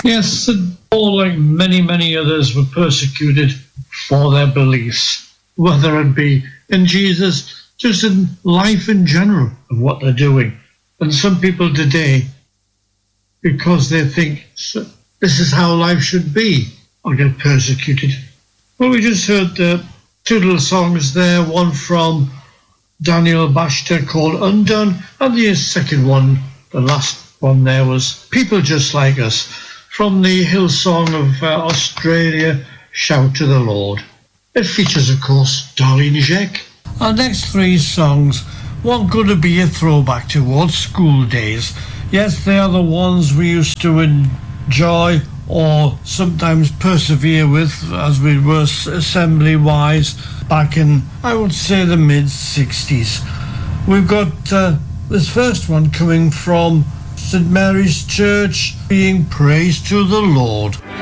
Yes, St. Paul, like many, many others, were persecuted for their beliefs, whether it be in Jesus, just in life in general of what they're doing. And some people today, because they think this is how life should be, or get persecuted. Well, we just heard two little songs there, one from Daniel Bashta called Undone, and the second one, the last one there, was People Just Like Us, from the Hillsong of Australia, Shout to the Lord. It features, of course, Darlene Zschech. Our next three songs, one going to be a throwback towards school days. Yes, they are the ones we used to enjoy or sometimes persevere with as we were assembly-wise back in, I would say, the mid-60s. We've got this first one coming from St. Mary's Church, being Praise to the Lord.